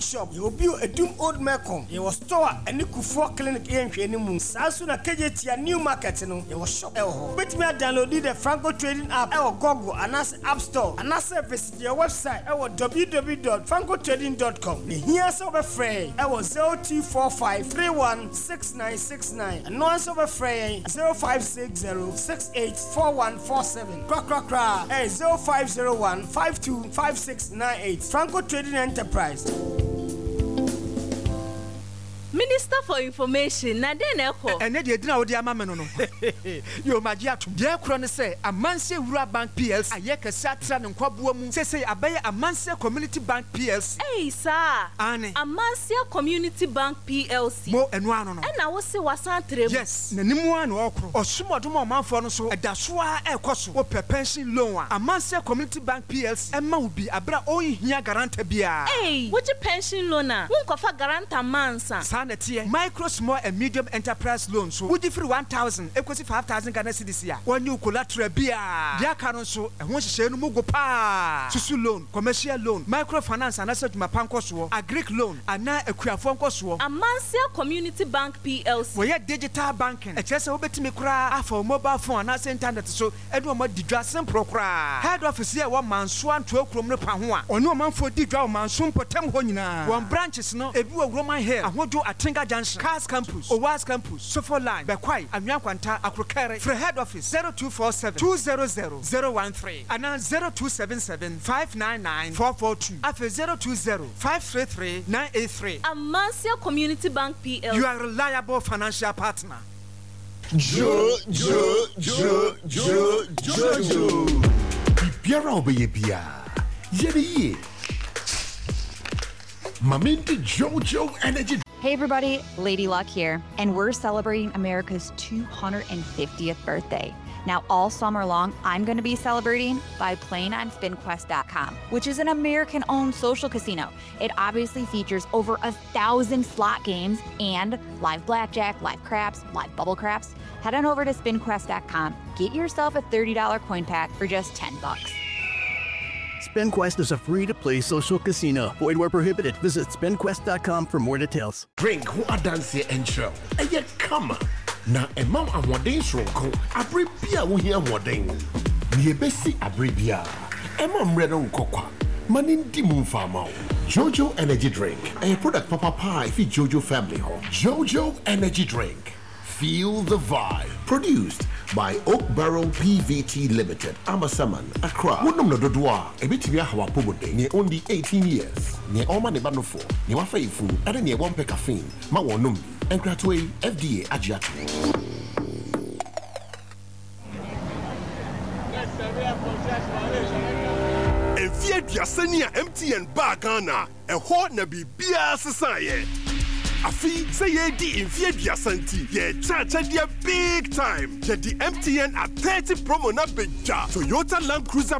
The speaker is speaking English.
shop. You will be a doom old Mekong. You will store and Kufu clinic in Training. Sasuna KJT new market. You will shop. But me download the Franco Trading app. Our Google and App Store. And visit your website. Our www.francotrading.com. Here's over free. Our 0245 316969. And no answer over free 0560 684147. Crack. 0501 525698. Franco Trading Enterprise. Minister for Information, na den eko. Ene de dina odi ama me no. Yo magia to. De kro ne say Amanse Wura Bank PLC. Ayeka satra ne nkwaboa mu. Say abaye Amanse Community Bank PLC. Hey sir. Ane. Amanse Community Bank PLC. Mo eno ano no. Na wo se wasantre mu. Yes. Na nimu an okro. Osumodom omanfo no so edasoa ekoso. Wo pension loan. Amanse Community Bank PLC. Emma wo bi abra onhia guarantor bia. Hey, wo pension loan a. Wo nkofa guarantor mansa. Micro, small and medium enterprise loans. So, would you free 1,000, equals 5,000 Ghana cedis here. One new collateral beer. Dear Caron, so, and once you say no go pa. Susu loan, commercial loan, microfinance, and asset my pancoswo, a Greek loan, and now a queer phone coswo. Amanse Community Bank PLC. We had digital banking. A chess over to me cry for mobile phone and as internet. So, Edward Mod Didrassen Procra. Head office here 1 man swan 12 krom panwa. Or no man for Didra man soon potem honina. 1 branches no, a blue Roman hair. I want to Tinga Junction, Cars Campus, Owas Campus, Sofo Line, Bekwai, Amyankwanta, Akrokere, for head office 0247 200 013 and 0277 599 442 after 020 533 983. Amanse Community Bank PLC. You are a reliable financial partner. Jojo. Biara obeye bia. Yeri. Maminti Jojo Energy. Hey everybody, Lady Luck here, and we're celebrating America's 250th birthday. Now, all summer long, I'm going to be celebrating by playing on SpinQuest.com, which is an American-owned social casino. It obviously features over 1,000 slot games and live blackjack, live craps, live bubble craps. Head on over to SpinQuest.com, get yourself a $30 coin pack for just $10. SpinQuest is a free-to-play social casino. Void where prohibited. Visit SpinQuest.com for more details. Drink who are dancing and show. Eye come. Na emam amwodin sronko. Abribia wo hia amwodin. Ni ebesi abribia. Emam redo nkokwa. Manindi mumfama. Jojo Energy Drink. A product papa pie fi Jojo family home. Jojo Energy Drink. Feel the vibe. Produced by Oak Barrel PVT Limited. Amasaman, Accra. Wonum no dodwa. Ebitimi ahawa pobode. Ni only 18 years. Ni oma ne banofo. Ni wafa ifu. Ade ni won pe caffeine. Ma wonum. Enkratwe FDA agiatu. Efie diasenia MTN ba Ghana. Eho na bibia sesaye. Afi say ye di infie diasanti ye cha dia big time. Ye di MTN at 30 promo na beja. Toyota Land Cruiser